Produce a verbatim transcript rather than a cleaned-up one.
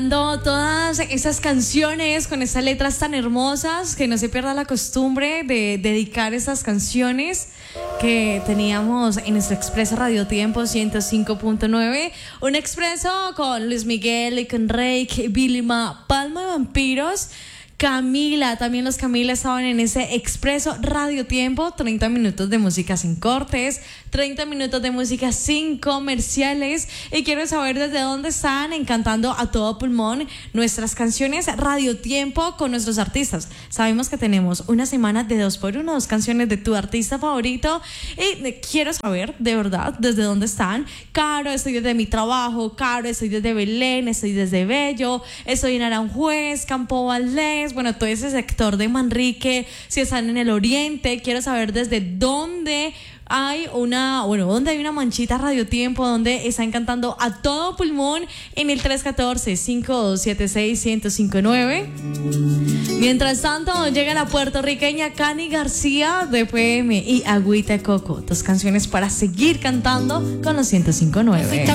Todas esas canciones con esas letras tan hermosas, que no se pierda la costumbre de dedicar esas canciones que teníamos en nuestro Expreso Radio Tiempo ciento cinco punto nueve, un expreso con Luis Miguel y con Reik, Vilma, Palma de Vampiros, Camila, también los Camila estaban en ese Expreso Radio Tiempo, treinta minutos de música sin cortes, treinta minutos de música sin comerciales, y quiero saber desde dónde están encantando a todo pulmón nuestras canciones Radio Tiempo con nuestros artistas. Sabemos que tenemos una semana de dos por uno, dos canciones de tu artista favorito, y quiero saber de verdad desde dónde están. Caro, estoy desde mi trabajo. Caro, estoy desde Belén, estoy desde Bello, estoy en Aranjuez, Campo Valdés, bueno, todo ese sector de Manrique. Si están en el oriente, quiero saber desde dónde hay una, bueno, donde hay una manchita Radio Tiempo, donde está encantando a todo pulmón en el tres uno cuatro, cinco dos siete seis, uno cero cinco nueve. Mientras tanto, llega la puertorriqueña Cani García de P M y Agüita de Coco, dos canciones para seguir cantando con los ciento cinco punto nueve.